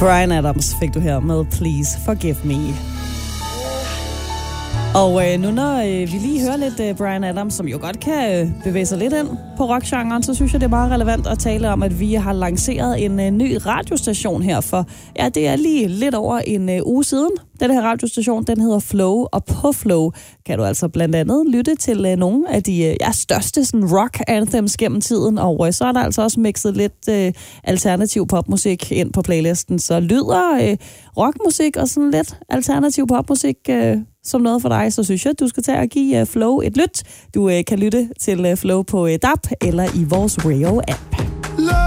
Bryan Adams fik du her med Please Forgive Me. Og nu når vi lige hører lidt Bryan Adams, som jo godt kan bevæge sig lidt ind på rockgenren, så synes jeg, det er meget relevant at tale om, at vi har lanceret en ny radiostation her for, ja, det er lige lidt over en uge siden. Den her radiostation, den hedder Flow, og på Flow kan du altså blandt andet lytte til nogle af de største sådan, rock anthems gennem tiden, og så er der altså også mixet lidt alternativ popmusik ind på playlisten, så lyder rockmusik og sådan lidt alternativ popmusik som noget for dig, så synes jeg, at du skal tage og give Flow et lyt. Du kan lytte til Flow på DAB eller i vores Radio-app.